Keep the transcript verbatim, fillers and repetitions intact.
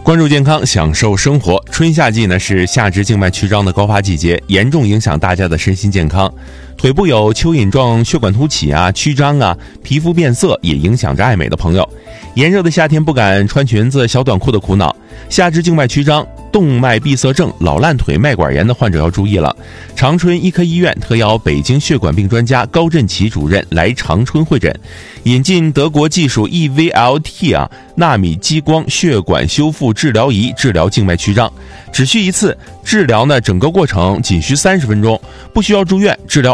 关注健康，享受生活。春夏季呢是下肢静脉曲张的高发季节，严重影响大家的身心健康。腿部有蚯蚓状血管凸起啊、曲张啊，皮肤变色也影响着爱美的朋友。炎热的夏天不敢穿裙子、小短裤的苦恼。下肢静脉曲张、动脉闭塞症、老烂腿、脉管炎的患者要注意了。长春医科医院特邀北京血管病专家高振奇主任来长春会诊，引进德国技术 E V L T 啊纳米激光血管修复治疗仪治疗静脉曲张，只需一次治疗呢，整个过程仅需三十分钟，不需要住院，治疗